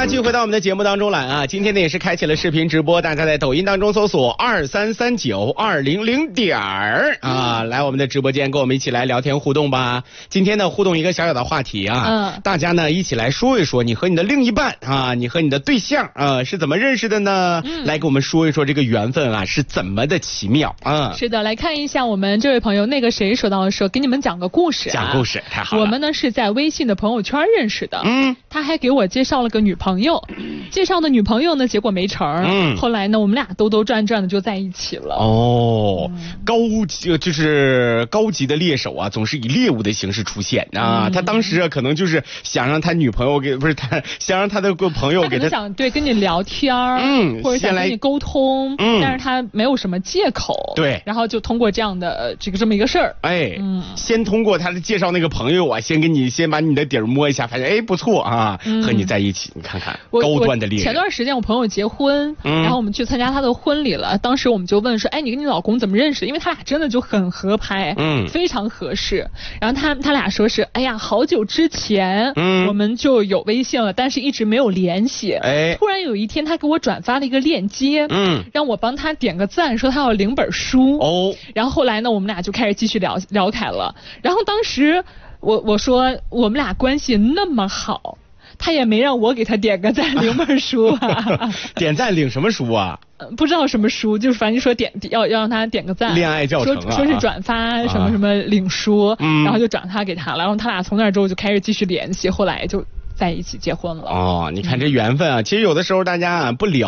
继续回到我们的节目当中来啊！今天呢也是开启了视频直播，大家在抖音当中搜索2339-200啊，来我们的直播间跟我们一起来聊天互动吧。今天呢互动一个小小的话题啊，大家呢一起来说一说你和你的另一半啊，你和你的对象啊是怎么认识的呢？来跟我们说一说这个缘分啊是怎么的奇妙啊！ 是的，来看一下我们这位朋友那个谁说到说给你们讲个故事、 讲故事太好了。 我们呢是在微信的朋友圈认识的，他还给我介绍了个女朋友，介绍的女朋友呢结果没成，后来呢我们俩兜兜转转的就在一起了。高级的猎手啊，总是以猎物的形式出现啊。他当时可能就是想让他女朋友想让他的朋友给他想跟你聊天，或者想跟你沟通，但是他没有什么借口， 对， 然后就通过这样的这么一个事儿， 先通过他的介绍那个朋友啊，先把你的底儿摸一下，发现不错啊，和你在一起，你看看高端的猎人。 前段时间我朋友结婚，然后我们去参加他的婚礼了，当时我们就问说，你跟你老公怎么认识？因为他俩真的就很合拍，非常合适。然后他俩说是，好久之前，我们就有微信了，但是一直没有联系。突然有一天他给我转发了一个链接，让我帮他点个赞，说他要领本书。然后后来呢，我们俩就开始继续聊开了。然后当时我说我们俩关系那么好，他也没让我给他点个赞领本书啊。 点赞领什么书啊？ 不知道什么书，就是反正说要让他点个赞， 恋爱教程说是转发什么领书，然后就转发给他了，然后他俩从那之后就开始继续联系，后来就在一起结婚了。 你看这缘分啊，其实有的时候大家不聊